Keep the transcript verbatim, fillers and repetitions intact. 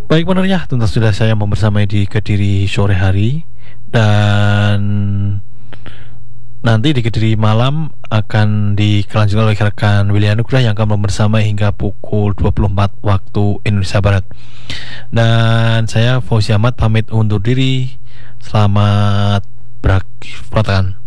Baik pendengar, tuntas sudah saya membersamai di Kediri sore hari. Dan nanti di Kediri malam akan dikelanjutkan oleh rekan Willy Anugrah yang akan membersamai hingga pukul dua puluh empat waktu Indonesia Barat. Dan saya Fauzi Ahmad pamit undur diri. Selamat beraktivitas.